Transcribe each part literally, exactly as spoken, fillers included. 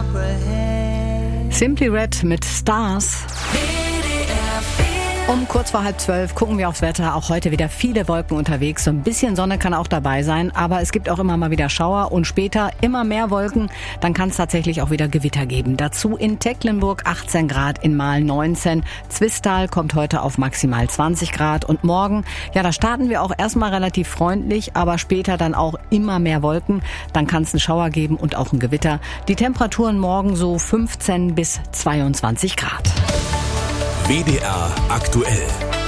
Simply Red mit Stars. Um kurz vor halb zwölf gucken wir aufs Wetter. Auch heute wieder viele Wolken unterwegs. So ein bisschen Sonne kann auch dabei sein, aber es gibt auch immer mal wieder Schauer und später immer mehr Wolken. Dann kann es tatsächlich auch wieder Gewitter geben. Dazu in Tecklenburg achtzehn Grad, in Mahl neunzehn. Zwistal kommt heute auf maximal zwanzig Grad. Und morgen, ja, da starten wir auch erstmal relativ freundlich, aber später dann auch immer mehr Wolken. Dann kann es einen Schauer geben und auch ein Gewitter. Die Temperaturen morgen so fünfzehn bis zweiundzwanzig Grad. W D R aktuell.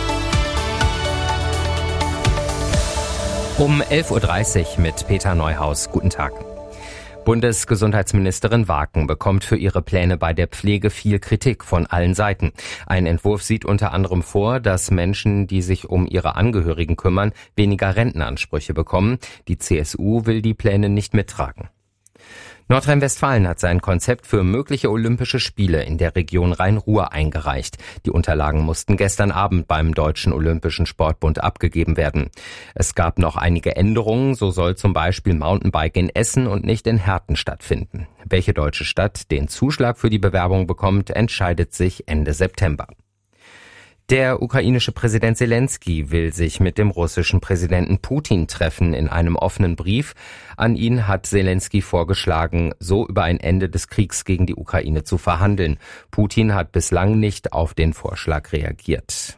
Um elf Uhr dreißig mit Peter Neuhaus. Guten Tag. Bundesgesundheitsministerin Waken bekommt für ihre Pläne bei der Pflege viel Kritik von allen Seiten. Ein Entwurf sieht unter anderem vor, dass Menschen, die sich um ihre Angehörigen kümmern, weniger Rentenansprüche bekommen. Die C S U will die Pläne nicht mittragen. Nordrhein-Westfalen hat sein Konzept für mögliche Olympische Spiele in der Region Rhein-Ruhr eingereicht. Die Unterlagen mussten gestern Abend beim Deutschen Olympischen Sportbund abgegeben werden. Es gab noch einige Änderungen, so soll zum Beispiel Mountainbike in Essen und nicht in Herten stattfinden. Welche deutsche Stadt den Zuschlag für die Bewerbung bekommt, entscheidet sich Ende September. Der ukrainische Präsident Selenskyj will sich mit dem russischen Präsidenten Putin treffen. In einem offenen Brief an ihn hat Selenskyj vorgeschlagen, so über ein Ende des Kriegs gegen die Ukraine zu verhandeln. Putin hat bislang nicht auf den Vorschlag reagiert.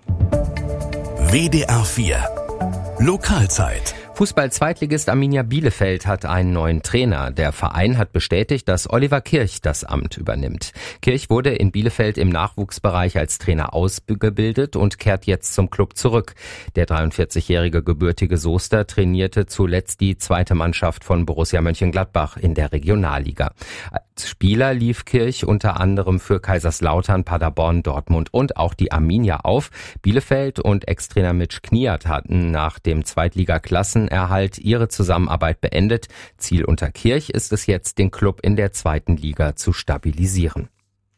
W D R vier Lokalzeit. Fußball-Zweitligist Arminia Bielefeld hat einen neuen Trainer. Der Verein hat bestätigt, dass Oliver Kirch das Amt übernimmt. Kirch wurde in Bielefeld im Nachwuchsbereich als Trainer ausgebildet und kehrt jetzt zum Club zurück. Der dreiundvierzigjährige gebürtige Soester trainierte zuletzt die zweite Mannschaft von Borussia Mönchengladbach in der Regionalliga. Als Spieler lief Kirch unter anderem für Kaiserslautern, Paderborn, Dortmund und auch die Arminia auf. Bielefeld und Ex-Trainer Mitch Kniat hatten nach dem Zweitliga-Klassenerhalt ihre Zusammenarbeit beendet. Ziel unter Kirch ist es jetzt, den Club in der zweiten Liga zu stabilisieren.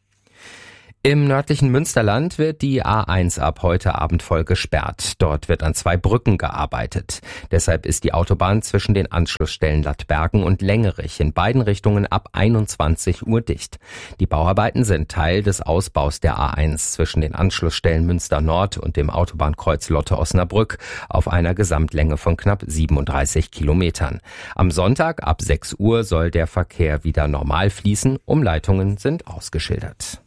Im nördlichen Münsterland wird die A eins ab heute Abend voll gesperrt. Dort wird an zwei Brücken gearbeitet. Deshalb ist die Autobahn zwischen den Anschlussstellen Lattbergen und Längerich in beiden Richtungen ab einundzwanzig Uhr dicht. Die Bauarbeiten sind Teil des Ausbaus der A eins zwischen den Anschlussstellen Münster Nord und dem Autobahnkreuz Lotte-Osnabrück auf einer Gesamtlänge von knapp siebenunddreißig Kilometern. Am Sonntag ab sechs Uhr soll der Verkehr wieder normal fließen. Umleitungen sind ausgeschildert.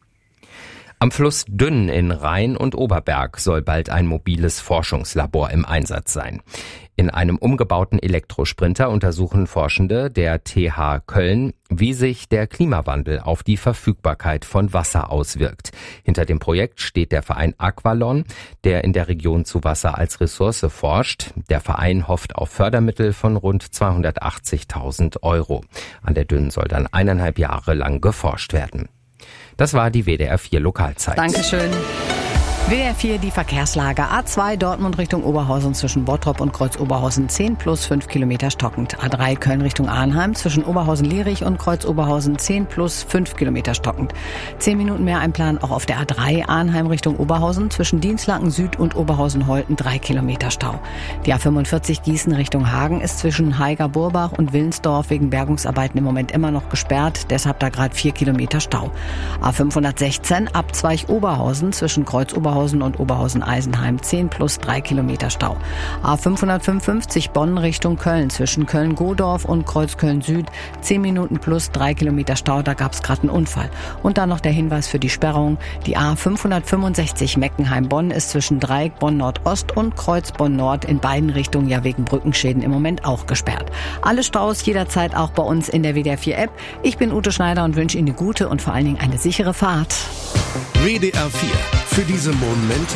Am Fluss Dünn in Rhein und Oberberg soll bald ein mobiles Forschungslabor im Einsatz sein. In einem umgebauten Elektrosprinter untersuchen Forschende der T H Köln, wie sich der Klimawandel auf die Verfügbarkeit von Wasser auswirkt. Hinter dem Projekt steht der Verein Aqualon, der in der Region zu Wasser als Ressource forscht. Der Verein hofft auf Fördermittel von rund zweihundertachtzigtausend Euro. An der Dünn soll dann eineinhalb Jahre lang geforscht werden. Das war die W D R vier Lokalzeit. Dankeschön. W D R vier, die Verkehrslage. A zwei Dortmund Richtung Oberhausen zwischen Bottrop und Kreuz Oberhausen zehn plus fünf Kilometer stockend. A drei Köln Richtung Arnheim zwischen Oberhausen-Lierich und Kreuz Oberhausen zehn plus fünf Kilometer stockend. zehn Minuten mehr einplanen auch auf der A drei Arnheim Richtung Oberhausen zwischen Dienstlaken Süd und Oberhausen-Holten drei Kilometer Stau. Die A fünfundvierzig Gießen Richtung Hagen ist zwischen Haiger-Burbach und Willensdorf wegen Bergungsarbeiten im Moment immer noch gesperrt. Deshalb da gerade vier Kilometer Stau. A fünfhundertsechzehn Abzweig Oberhausen zwischen Kreuz Oberhausen und Oberhausen-Eisenheim zehn plus drei Kilometer Stau. A fünfhundertfünfundfünfzig Bonn Richtung Köln zwischen Köln-Godorf und Kreuzköln-Süd zehn Minuten plus drei Kilometer Stau, da gab es gerade einen Unfall. Und dann noch der Hinweis für die Sperrung. Die A fünfhundertfünfundsechzig Meckenheim-Bonn ist zwischen Dreieck Bonn-Nordost und Kreuz Bonn-Nord in beiden Richtungen ja wegen Brückenschäden im Moment auch gesperrt. Alle Staus jederzeit auch bei uns in der W D R vier App. Ich bin Ute Schneider und wünsche Ihnen eine gute und vor allen Dingen eine sichere Fahrt. W D R vier. Für diese Momente,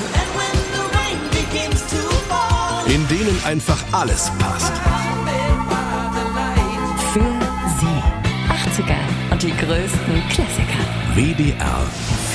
in denen einfach alles passt. Für Sie. achtziger und die größten Klassiker. W D R